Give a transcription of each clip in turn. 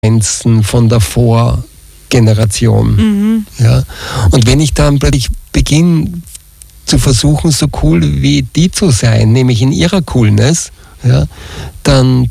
Grenzen von der Vorgeneration. Ja? Und wenn ich dann plötzlich beginne zu versuchen, so cool wie die zu sein, nämlich in ihrer Coolness, ja, dann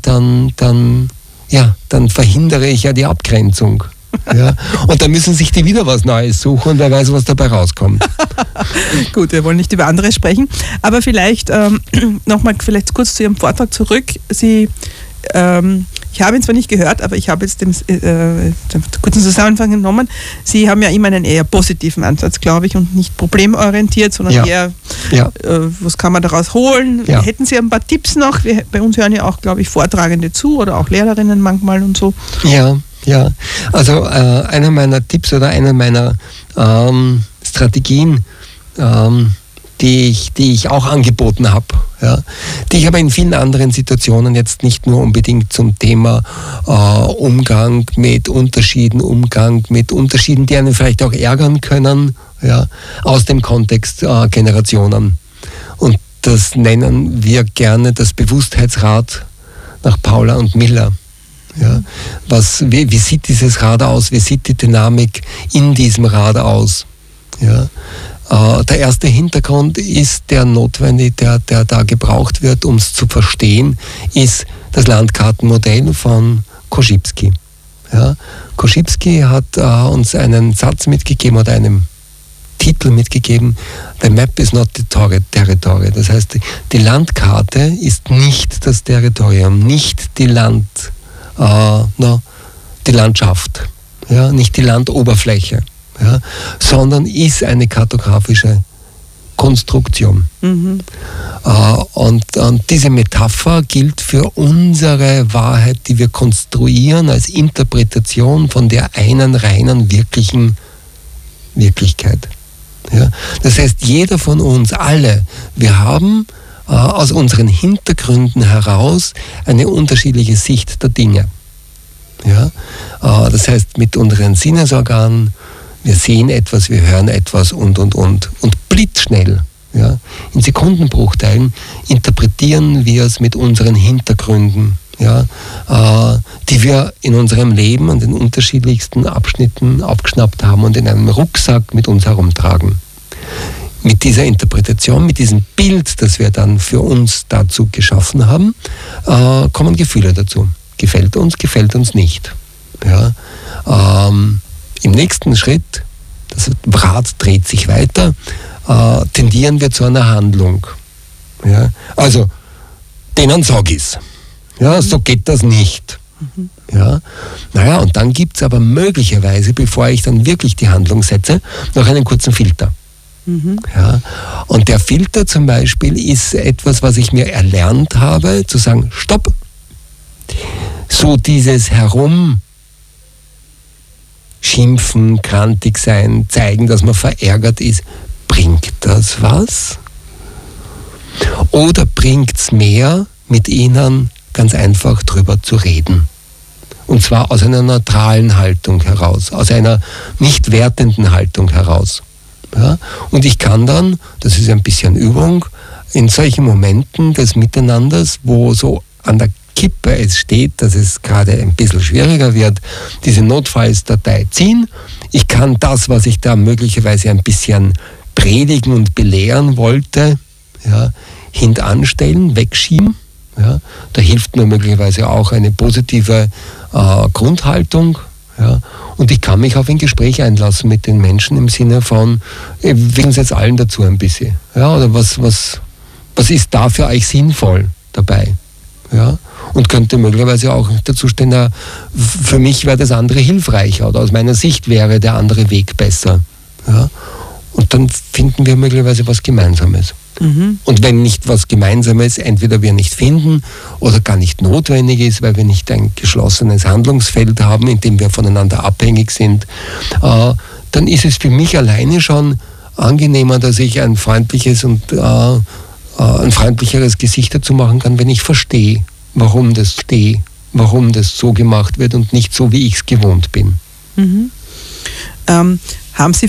verhindere ich ja die Abgrenzung. Ja? Und dann müssen sich die wieder was Neues suchen und wer weiß, was dabei rauskommt. Gut, wir wollen nicht über andere sprechen, aber vielleicht nochmal kurz zu Ihrem Vortrag zurück. Ich habe ihn zwar nicht gehört, aber ich habe jetzt den kurzen Zusammenhang genommen. Sie haben ja immer einen eher positiven Ansatz, glaube ich, und nicht problemorientiert, sondern eher, was kann man daraus holen? Ja. Hätten Sie ein paar Tipps noch? Bei uns hören ja auch, glaube ich, Vortragende zu oder auch Lehrerinnen manchmal und so. Ja. Also einer meiner Tipps oder einer meiner Strategien, die ich auch angeboten habe, ja, die ich aber in vielen anderen Situationen jetzt nicht nur unbedingt zum Thema Umgang mit Unterschieden, die einen vielleicht auch ärgern können, ja, aus dem Kontext Generationen. Und das nennen wir gerne das Bewusstheitsrad nach Paula und Miller. Ja, wie sieht dieses Rad aus? Wie sieht die Dynamik in diesem Rad aus? Ja. Der erste Hintergrund ist der notwendig, der da gebraucht wird, um es zu verstehen, ist das Landkartenmodell von Korzybski. Ja, Korzybski hat uns einen Satz mitgegeben oder einen Titel mitgegeben: The map is not the territory. Das heißt, die Landkarte ist nicht das Territorium, nicht die Landschaft, ja, nicht die Landoberfläche. Ja, sondern ist eine kartografische Konstruktion. Und diese Metapher gilt für unsere Wahrheit, die wir konstruieren als Interpretation von der einen reinen wirklichen Wirklichkeit. Ja, das heißt, jeder von uns, alle, wir haben aus unseren Hintergründen heraus eine unterschiedliche Sicht der Dinge. Ja, das heißt, mit unseren Sinnesorganen, wir sehen etwas, wir hören etwas und. Und blitzschnell, ja, in Sekundenbruchteilen interpretieren wir es mit unseren Hintergründen, ja, die wir in unserem Leben an den unterschiedlichsten Abschnitten aufgeschnappt haben und in einem Rucksack mit uns herumtragen. Mit dieser Interpretation, mit diesem Bild, das wir dann für uns dazu geschaffen haben, kommen Gefühle dazu. Gefällt uns nicht. Ja, im nächsten Schritt, das Rad dreht sich weiter, tendieren wir zu einer Handlung. Ja? Also, denen sag ich's. Ja, so geht das nicht. Ja? Naja, und dann gibt es aber möglicherweise, bevor ich dann wirklich die Handlung setze, noch einen kurzen Filter. Ja? Und der Filter zum Beispiel ist etwas, was ich mir erlernt habe, zu sagen, stopp. So dieses Schimpfen, krantig sein, zeigen, dass man verärgert ist, bringt das was? Oder bringt es mehr, mit ihnen ganz einfach drüber zu reden? Und zwar aus einer neutralen Haltung heraus, aus einer nicht wertenden Haltung heraus. Ja? Und ich kann dann, das ist ein bisschen Übung, in solchen Momenten des Miteinanders, wo so an der Kippe es steht, dass es gerade ein bisschen schwieriger wird, diese Notfallsdatei ziehen. Ich kann das, was ich da möglicherweise ein bisschen predigen und belehren wollte, ja, hintanstellen, wegschieben. Ja. Da hilft mir möglicherweise auch eine positive Grundhaltung. Ja. Und ich kann mich auf ein Gespräch einlassen mit den Menschen im Sinne von, wegen jetzt allen dazu ein bisschen. Ja, oder was ist da für euch sinnvoll dabei? Ja. Und könnte möglicherweise auch dazu stehen, für mich wäre das andere hilfreicher oder aus meiner Sicht wäre der andere Weg besser. Ja? Und dann finden wir möglicherweise was Gemeinsames. Und wenn nicht was Gemeinsames, entweder wir nicht finden oder gar nicht notwendig ist, weil wir nicht ein geschlossenes Handlungsfeld haben, in dem wir voneinander abhängig sind, dann ist es für mich alleine schon angenehmer, dass ich ein freundlicheres Gesicht dazu machen kann, wenn ich verstehe, warum das so gemacht wird und nicht so, wie ich es gewohnt bin. Haben Sie